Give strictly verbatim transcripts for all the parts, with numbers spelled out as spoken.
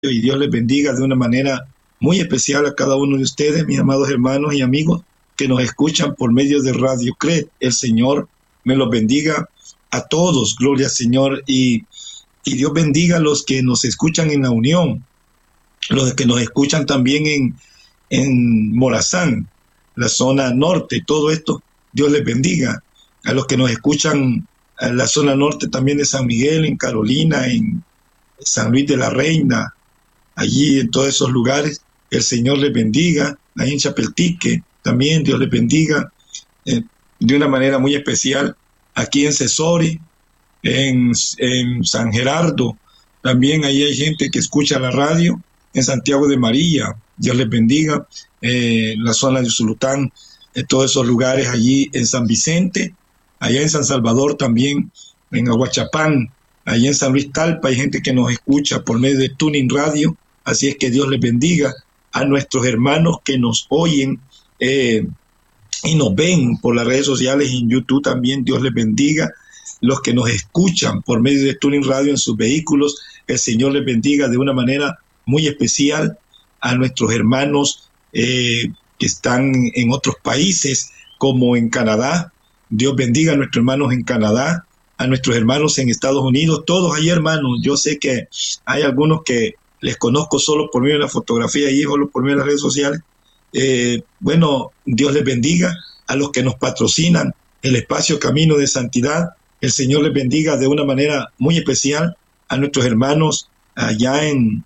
y Dios les bendiga de una manera muy especial a cada uno de ustedes, mis amados hermanos y amigos que nos escuchan por medio de Radio Cred. El Señor me los bendiga a todos, gloria al Señor, y, y Dios bendiga a los que nos escuchan en la Unión, los que nos escuchan también en, en Morazán, la zona norte, todo esto, Dios les bendiga. A los que nos escuchan en la zona norte también de San Miguel, en Carolina, en San Luis de la Reina, allí en todos esos lugares, el Señor les bendiga. Ahí en Chapeltique también Dios les bendiga eh, de una manera muy especial. Aquí en Cesori, en, en San Gerardo, también ahí hay gente que escucha la radio. En Santiago de María, Dios les bendiga. Eh, la zona de Usulután, en todos esos lugares allí en San Vicente, allá en San Salvador también, en Aguachapán, allá en San Luis Talpa hay gente que nos escucha por medio de Tuning Radio. Así es que Dios les bendiga a nuestros hermanos que nos oyen eh, y nos ven por las redes sociales y en YouTube también. Dios les bendiga. Los que nos escuchan por medio de Tuning Radio en sus vehículos, el Señor les bendiga de una manera muy especial. A nuestros hermanos eh, que están en otros países como en Canadá, Dios bendiga a nuestros hermanos en Canadá, a nuestros hermanos en Estados Unidos, todos ahí hermanos. Yo sé que hay algunos que les conozco solo por medio de la fotografía y solo por medio de las redes sociales. Eh, bueno, Dios les bendiga a los que nos patrocinan el espacio Camino de Santidad. El Señor les bendiga de una manera muy especial a nuestros hermanos allá en,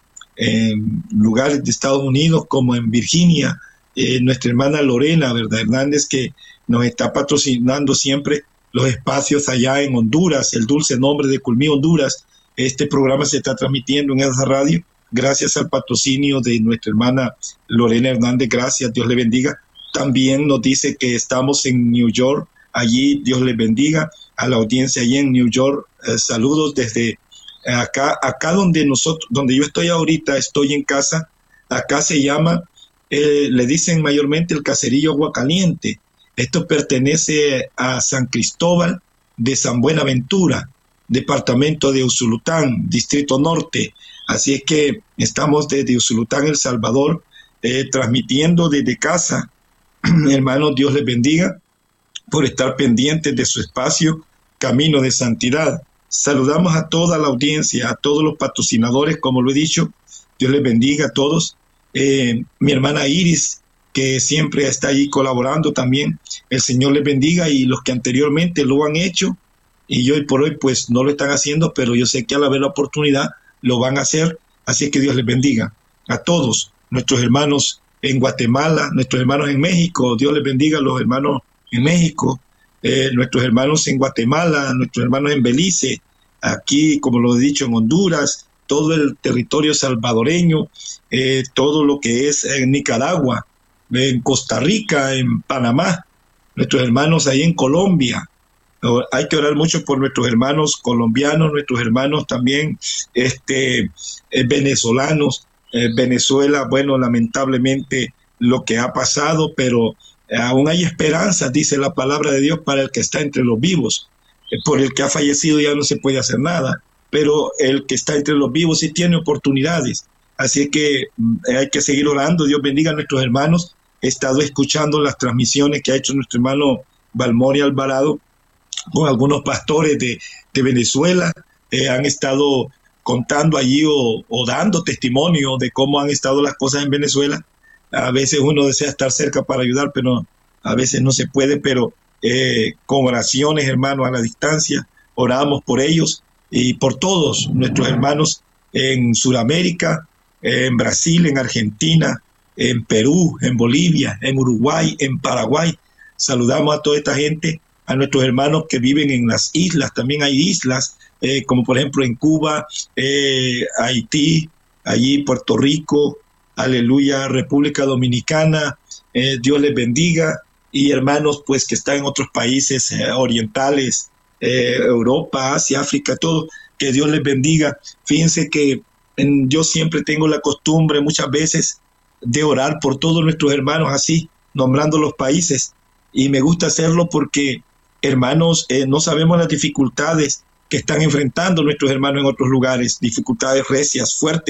en lugares de Estados Unidos como en Virginia, eh, nuestra hermana Lorena, ¿verdad? Hernández, que nos está patrocinando siempre los espacios allá en Honduras, el dulce nombre de Culmí, Honduras. Este programa se está transmitiendo en esa radio gracias al patrocinio de nuestra hermana Lorena Hernández. Gracias, Dios le bendiga. También nos dice que estamos en New York, allí Dios les bendiga a la audiencia allí en New York. Eh, saludos desde acá, acá donde nosotros, donde yo estoy ahorita, estoy en casa. Acá se llama, eh, le dicen mayormente el caserío Agua Caliente. Esto pertenece a San Cristóbal de San Buenaventura, departamento de Usulután, distrito norte. Así es que estamos desde Usulután, El Salvador, eh, transmitiendo desde casa. Hermanos, Dios les bendiga por estar pendientes de su espacio Camino de Santidad. Saludamos a toda la audiencia, a todos los patrocinadores, como lo he dicho. Dios les bendiga a todos. Eh, mi hermana Iris, que siempre está ahí colaborando también. El Señor les bendiga, y los que anteriormente lo han hecho y hoy por hoy pues no lo están haciendo, pero yo sé que al haber la oportunidad lo van a hacer. Así que Dios les bendiga a todos nuestros hermanos en Guatemala, nuestros hermanos en México. Dios les bendiga a los hermanos en México, eh, nuestros hermanos en Guatemala, nuestros hermanos en Belice, aquí, como lo he dicho, en Honduras, todo el territorio salvadoreño, eh, todo lo que es en Nicaragua, en Costa Rica, en Panamá, nuestros hermanos ahí en Colombia. Hay que orar mucho por nuestros hermanos colombianos, nuestros hermanos también este, eh, venezolanos. Eh, Venezuela, bueno, lamentablemente lo que ha pasado, pero aún hay esperanza, dice la palabra de Dios, para el que está entre los vivos. Eh, por el que ha fallecido ya no se puede hacer nada, pero el que está entre los vivos sí tiene oportunidades. Así que eh, hay que seguir orando. Dios bendiga a nuestros hermanos. He estado escuchando las transmisiones que ha hecho nuestro hermano Balmori Alvarado con algunos pastores de, de Venezuela. Eh, han estado contando allí o, o dando testimonio de cómo han estado las cosas en Venezuela. A veces uno desea estar cerca para ayudar, pero a veces no se puede, pero eh, con oraciones, hermanos, a la distancia, oramos por ellos y por todos nuestros hermanos en Sudamérica, en Brasil, en Argentina, en Perú, en Bolivia, en Uruguay, en Paraguay. Saludamos a toda esta gente, a nuestros hermanos que viven en las islas. También hay islas, eh, como por ejemplo en Cuba, eh, Haití, allí Puerto Rico, aleluya, República Dominicana. Eh, Dios les bendiga. Y hermanos pues que están en otros países eh, orientales, eh, Europa, Asia, África, todo, que Dios les bendiga. Fíjense que en, yo siempre tengo la costumbre muchas veces de orar por todos nuestros hermanos así, nombrando los países, y me gusta hacerlo porque, hermanos, eh, no sabemos las dificultades que están enfrentando nuestros hermanos en otros lugares, dificultades recias, fuertes,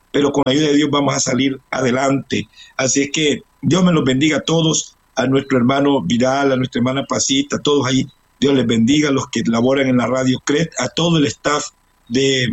pero con la ayuda de Dios vamos a salir adelante. Así es que Dios me los bendiga a todos, a nuestro hermano Vidal, a nuestra hermana Pasita, a todos ahí. Dios les bendiga, a los que laboran en la radio C R E T, a todo el staff de,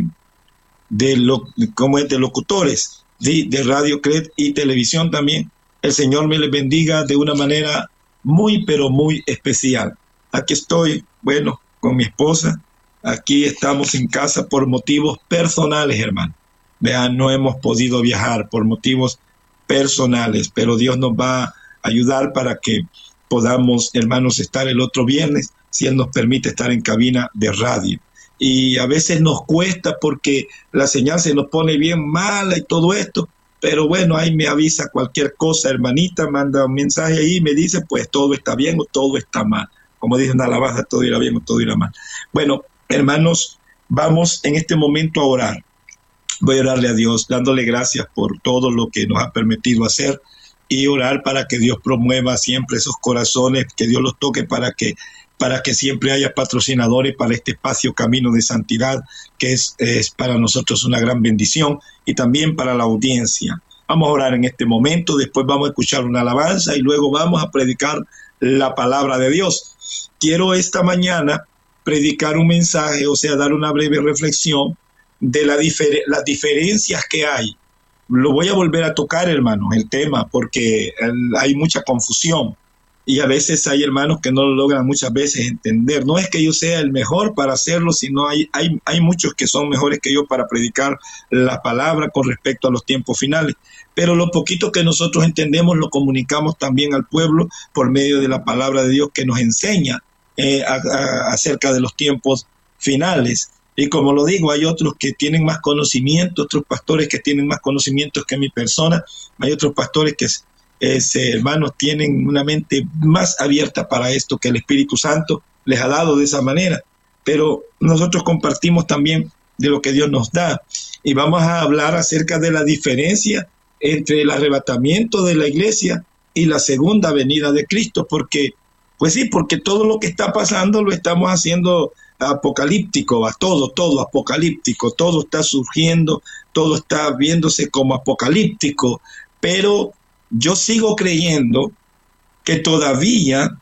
de, lo, ¿cómo es? de locutores de, de radio C R E T y televisión también. El Señor me les bendiga de una manera muy, pero muy especial. Aquí estoy, bueno, con mi esposa. Aquí estamos en casa por motivos personales, hermano. Vean, no hemos podido viajar por motivos personales, pero Dios nos va a ayudar para que podamos, hermanos, estar el otro viernes, si Él nos permite estar en cabina de radio. Y a veces nos cuesta porque la señal se nos pone bien mala y todo esto, pero bueno, ahí me avisa cualquier cosa, hermanita, manda un mensaje ahí y me dice, pues todo está bien o todo está mal. Como dicen una alabanza, todo irá bien o todo irá mal. Bueno, hermanos, vamos en este momento a orar. Voy a orarle a Dios, dándole gracias por todo lo que nos ha permitido hacer y orar para que Dios promueva siempre esos corazones, que Dios los toque para que, para que siempre haya patrocinadores para este espacio Camino de Santidad, que es, es para nosotros una gran bendición, y también para la audiencia. Vamos a orar en este momento, después vamos a escuchar una alabanza y luego vamos a predicar la palabra de Dios. Quiero esta mañana predicar un mensaje, o sea, dar una breve reflexión de la difer- las diferencias que hay. Lo voy a volver a tocar, hermanos, el tema, porque el, hay mucha confusión y a veces hay hermanos que no lo logran muchas veces entender. No es que yo sea el mejor para hacerlo, sino hay, hay, hay muchos que son mejores que yo para predicar la palabra con respecto a los tiempos finales. Pero lo poquito que nosotros entendemos lo comunicamos también al pueblo por medio de la palabra de Dios que nos enseña eh, a, a, acerca de los tiempos finales. Y como lo digo, hay otros que tienen más conocimiento, otros pastores que tienen más conocimientos que mi persona, hay otros pastores que, eh, hermanos, tienen una mente más abierta para esto, que el Espíritu Santo les ha dado de esa manera. Pero nosotros compartimos también de lo que Dios nos da. Y vamos a hablar acerca de la diferencia entre el arrebatamiento de la iglesia y la segunda venida de Cristo, porque, pues sí, porque todo lo que está pasando lo estamos haciendo apocalíptico, va todo, todo apocalíptico, todo está surgiendo, todo está viéndose como apocalíptico, pero yo sigo creyendo que todavía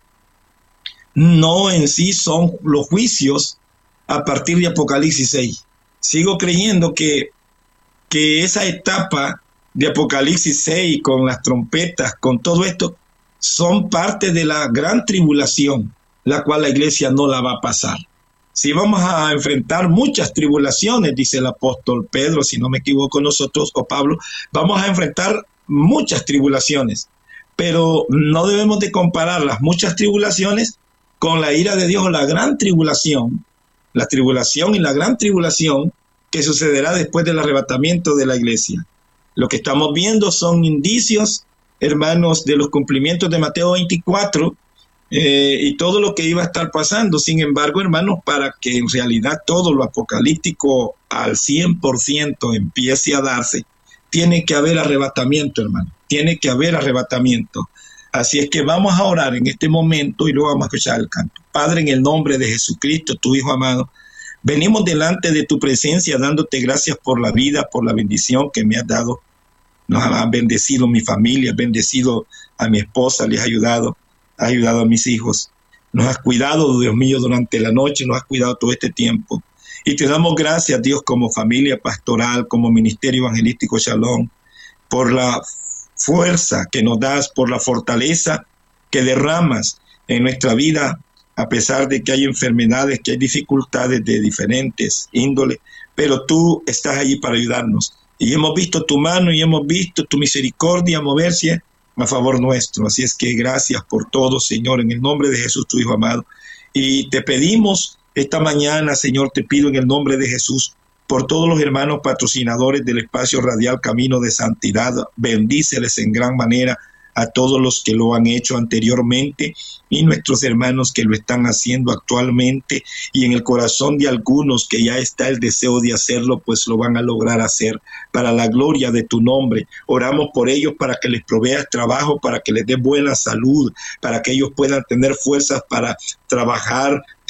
no en sí son los juicios a partir de Apocalipsis seis. Sigo creyendo que, que esa etapa de Apocalipsis seis con las trompetas, con todo esto, son parte de la gran tribulación, la cual la iglesia no la va a pasar. Si vamos a enfrentar muchas tribulaciones, dice el apóstol Pedro, si no me equivoco nosotros, o Pablo, vamos a enfrentar muchas tribulaciones, pero no debemos de comparar las muchas tribulaciones con la ira de Dios o la gran tribulación, la tribulación y la gran tribulación que sucederá después del arrebatamiento de la iglesia. Lo que estamos viendo son indicios, hermanos, de los cumplimientos de Mateo veinticuatro, Eh, y todo lo que iba a estar pasando. Sin embargo, hermanos, para que en realidad todo lo apocalíptico al cien por ciento empiece a darse, tiene que haber arrebatamiento, hermano. Tiene que haber arrebatamiento. Así es que vamos a orar en este momento y luego vamos a escuchar el canto. Padre, en el nombre de Jesucristo, tu Hijo amado, venimos delante de tu presencia dándote gracias por la vida, por la bendición que me has dado. Nos has bendecido mi familia, has bendecido a mi esposa, les has ayudado. Has ayudado a mis hijos, nos has cuidado, Dios mío, durante la noche, nos has cuidado todo este tiempo. Y te damos gracias, Dios, como familia pastoral, como ministerio evangelístico Shalom, por la fuerza que nos das, por la fortaleza que derramas en nuestra vida, a pesar de que hay enfermedades, que hay dificultades de diferentes índoles, pero tú estás allí para ayudarnos. Y hemos visto tu mano y hemos visto tu misericordia moverse a favor nuestro. Así es que gracias por todo, Señor, en el nombre de Jesús, tu Hijo amado. Y te pedimos esta mañana, Señor, te pido en el nombre de Jesús, por todos los hermanos patrocinadores del espacio radial Camino de Santidad, bendíceles en gran manera a todos los que lo han hecho anteriormente y nuestros hermanos que lo están haciendo actualmente, y en el corazón de algunos que ya está el deseo de hacerlo, pues lo van a lograr hacer para la gloria de tu nombre. Oramos por ellos para que les proveas trabajo, para que les dé buena salud, para que ellos puedan tener fuerzas para trabajar,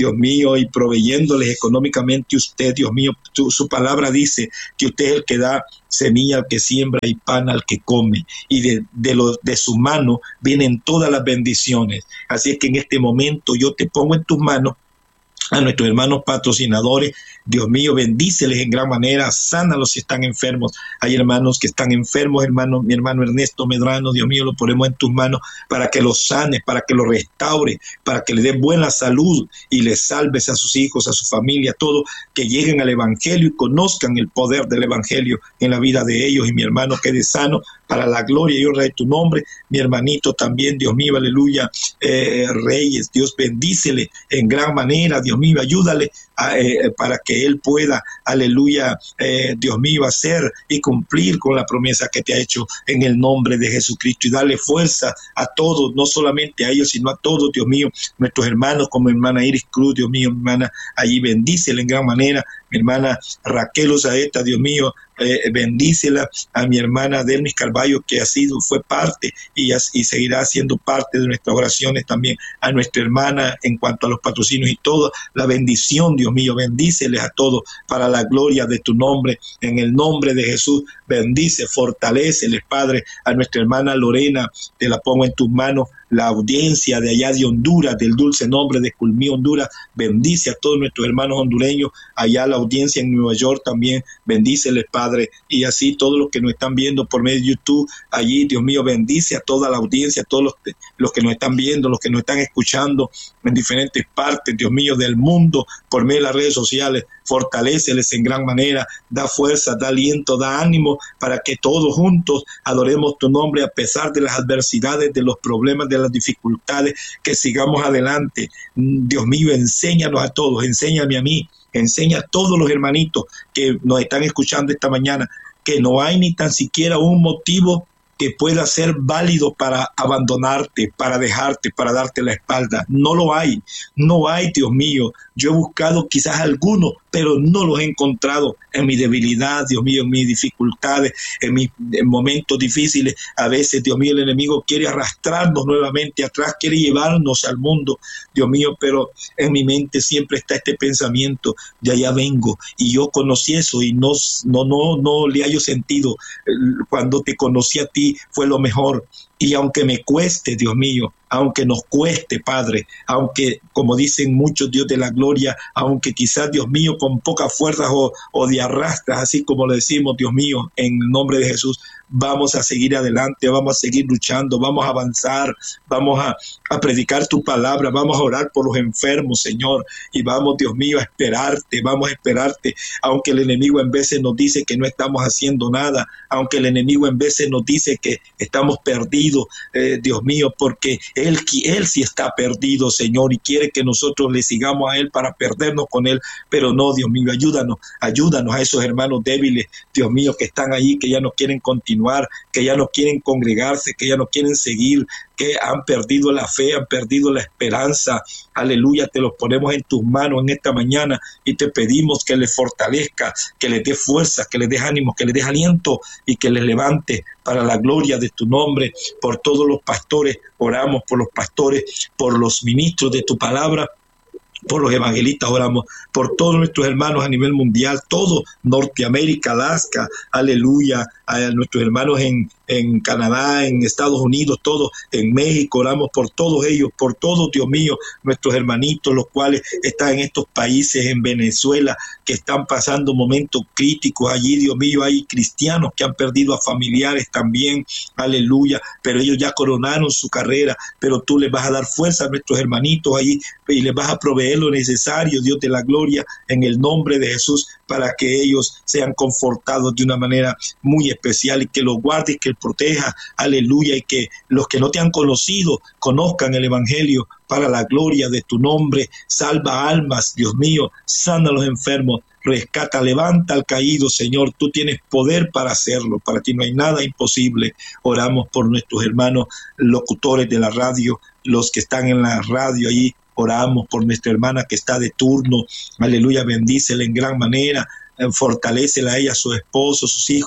Dios mío, y proveyéndoles económicamente usted, Dios mío. Tu, su palabra dice que usted es el que da semilla al que siembra y pan al que come, y de, de, lo, de su mano vienen todas las bendiciones. Así es que en este momento yo te pongo en tus manos a nuestros hermanos patrocinadores. Dios mío, bendíceles en gran manera, sánalos si están enfermos. Hay hermanos que están enfermos, hermano, mi hermano Ernesto Medrano, Dios mío, lo ponemos en tus manos para que los sanes, para que los restaure, para que le dé buena salud y les salves a sus hijos, a su familia, a todos, que lleguen al Evangelio y conozcan el poder del Evangelio en la vida de ellos. Y mi hermano quede sano para la gloria y honra de tu nombre. Mi hermanito también, Dios mío, aleluya, eh, Reyes, Dios bendícele en gran manera, Dios mío, ayúdale a, eh, para que él pueda, aleluya, eh, Dios mío, hacer y cumplir con la promesa que te ha hecho en el nombre de Jesucristo, y darle fuerza a todos, no solamente a ellos, sino a todos, Dios mío, nuestros hermanos, como mi hermana Iris Cruz, Dios mío, mi hermana, allí bendícele en gran manera, mi hermana Raquel Osaeta, Dios mío, eh, bendícela, a mi hermana Delmis Carballo, que ha sido, fue parte y, y seguirá siendo parte de nuestras oraciones también, a nuestra hermana en cuanto a los patrocinios y toda la bendición, Dios mío, bendíceles a todos para la gloria de tu nombre, en el nombre de Jesús, bendice, fortaléceles, Padre, a nuestra hermana Lorena, te la pongo en tus manos, la audiencia de allá de Honduras, del dulce nombre de Culmí, Honduras, bendice a todos nuestros hermanos hondureños, allá la audiencia en Nueva York también, bendíceles, Padre, y así todos los que nos están viendo por medio de YouTube, allí, Dios mío, bendice a toda la audiencia, a todos los, los que nos están viendo, los que nos están escuchando en diferentes partes, Dios mío, del mundo, por medio de las redes sociales, fortaléceles en gran manera, da fuerza, da aliento, da ánimo, para que todos juntos adoremos tu nombre a pesar de las adversidades, de los problemas, de las dificultades, que sigamos adelante. Dios mío, enséñanos a todos, enséñame a mí, enseña a todos los hermanitos que nos están escuchando esta mañana, que no hay ni tan siquiera un motivo que pueda ser válido para abandonarte, para dejarte, para darte la espalda. No lo hay, no hay, Dios mío. Yo he buscado quizás algunos, pero no los he encontrado en mi debilidad, Dios mío, en mis dificultades, en mis en momentos difíciles. A veces, Dios mío, el enemigo quiere arrastrarnos nuevamente atrás, quiere llevarnos al mundo, Dios mío, pero en mi mente siempre está este pensamiento: de allá vengo, y yo conocí eso y no, no, no, no le hallo sentido. Cuando te conocí a ti fue lo mejor. Y aunque me cueste, Dios mío, aunque nos cueste, Padre, aunque, como dicen muchos, Dios de la gloria, aunque quizás, Dios mío, con pocas fuerzas o, o de arrastras, así como le decimos, Dios mío, en el nombre de Jesús, vamos a seguir adelante, vamos a seguir luchando, vamos a avanzar, vamos a, a predicar tu palabra, vamos a orar por los enfermos, Señor, y vamos, Dios mío, a esperarte, vamos a esperarte, aunque el enemigo en veces nos dice que no estamos haciendo nada, aunque el enemigo en veces nos dice que estamos perdidos, eh, Dios mío, porque él, él sí está perdido, Señor, y quiere que nosotros le sigamos a él para perdernos con él, pero no, Dios mío, ayúdanos, ayúdanos a esos hermanos débiles, Dios mío, que están ahí, que ya no quieren continuar, que ya no quieren congregarse, que ya no quieren seguir, que han perdido la fe, han perdido la esperanza. Aleluya, te los ponemos en tus manos en esta mañana y te pedimos que les fortalezca, que les dé fuerza, que les dé ánimo, que les dé aliento y que les levante para la gloria de tu nombre. Por todos los pastores, oramos por los pastores, por los ministros de tu palabra, por los evangelistas oramos, por todos nuestros hermanos a nivel mundial, todo Norteamérica, Alaska, aleluya, a nuestros hermanos en, en Canadá, en Estados Unidos, todos en México, oramos por todos ellos, por todos, Dios mío, nuestros hermanitos, los cuales están en estos países, en Venezuela, que están pasando momentos críticos allí, Dios mío, hay cristianos que han perdido a familiares también, aleluya, pero ellos ya coronaron su carrera, pero tú les vas a dar fuerza a nuestros hermanitos allí y les vas a proveer lo necesario, Dios de la gloria, en el nombre de Jesús, para que ellos sean confortados de una manera muy especial y que los guarde y que los proteja, aleluya, y que los que no te han conocido conozcan el evangelio para la gloria de tu nombre. Salva almas, Dios mío, sana a los enfermos, rescata, levanta al caído, Señor, tú tienes poder para hacerlo, para ti no hay nada imposible. Oramos por nuestros hermanos locutores de la radio, los que están en la radio allí. Oramos por nuestra hermana que está de turno, aleluya, bendícela en gran manera, fortalécela a ella, a su esposo, sus hijos,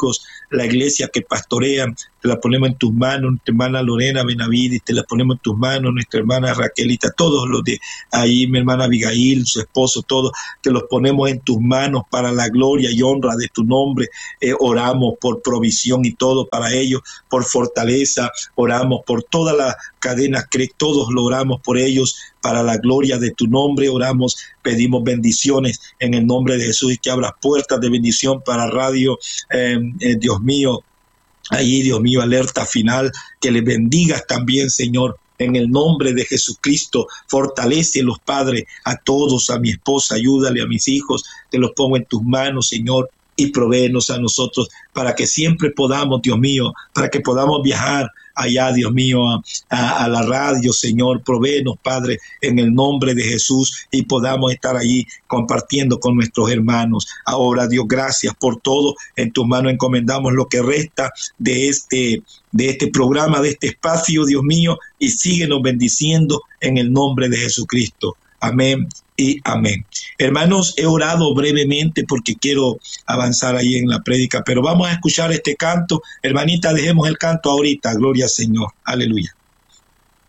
la iglesia que pastorean, te la ponemos en tus manos, nuestra hermana Lorena Benavides, te la ponemos en tus manos, nuestra hermana Raquelita, todos los de ahí, mi hermana Abigail, su esposo, todos, te los ponemos en tus manos para la gloria y honra de tu nombre. Eh, oramos por provisión y todo para ellos, por fortaleza, oramos por todas las cadenas, que todos lo oramos por ellos, para la gloria de tu nombre, oramos, pedimos bendiciones en el nombre de Jesús y que abras puertas de bendición para Radio, eh, eh, Dios mío, ahí, Dios mío, alerta final, que le bendigas también, Señor, en el nombre de Jesucristo. Fortalece los padres, a todos, a mi esposa, ayúdale a mis hijos, te los pongo en tus manos, Señor, y provéenos a nosotros para que siempre podamos, Dios mío, para que podamos viajar allá, Dios mío, a, a, a la radio, Señor, provéenos, Padre, en el nombre de Jesús, y podamos estar allí compartiendo con nuestros hermanos. Ahora, Dios, gracias por todo. En tus manos encomendamos lo que resta de este, de este programa, de este espacio, Dios mío, y síguenos bendiciendo en el nombre de Jesucristo. Amén y amén. Hermanos, he orado brevemente porque quiero avanzar ahí en la prédica, pero vamos a escuchar este canto. Hermanita, dejemos el canto ahorita. Gloria al Señor. Aleluya.